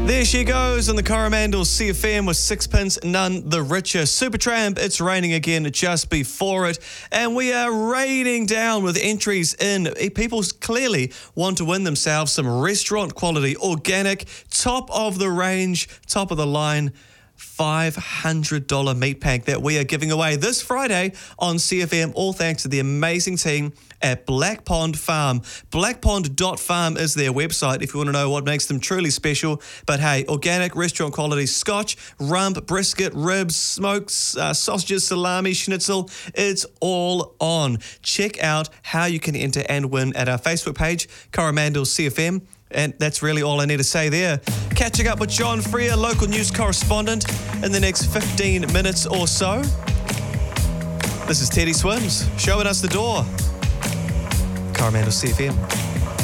There she goes on the Coromandel CFM with sixpence, none the richer. Supertramp, it's raining again just before it. And we are raining down with entries in. People clearly want to win themselves some restaurant quality, organic, top of the range, top of the line, $500 meat pack that we are giving away this Friday on CFM, all thanks to the amazing team at Black Pond Farm. Blackpond.farm is their website if you want to know what makes them truly special. But hey, organic, restaurant quality scotch, rump, brisket, ribs, smokes, sausages, salami, schnitzel. It's all on. Check out how you can enter and win at our Facebook page, Coromandel CFM. And that's really all I need to say there. Catching up with John Freer, local news correspondent, in the next 15 minutes or so. This is Teddy Swims, showing us the door. Coromandel CFM.